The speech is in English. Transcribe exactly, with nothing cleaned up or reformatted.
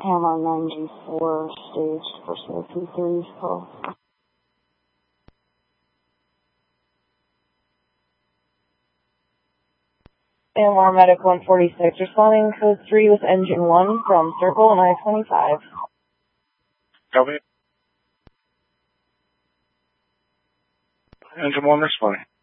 Hammer ninety-four, staged for smoking three, call. A M R Medic one forty-six, responding code three with engine one from Circle and I twenty-five. Copy. Engine one responding.